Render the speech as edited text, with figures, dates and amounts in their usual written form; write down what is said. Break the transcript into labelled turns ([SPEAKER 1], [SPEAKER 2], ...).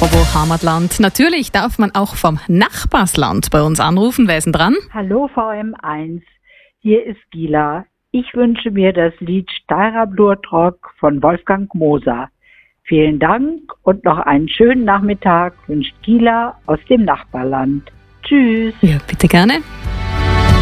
[SPEAKER 1] Apropos Heimatland, natürlich darf man auch vom Nachbarsland bei uns anrufen. Wer ist denn dran?
[SPEAKER 2] Hallo VM1, hier ist Gila. Ich wünsche mir das Lied Steirer Blutrock von Wolfgang Moser. Vielen Dank und noch einen schönen Nachmittag wünscht Gila aus dem Nachbarland. Tschüss.
[SPEAKER 1] Ja, bitte gerne.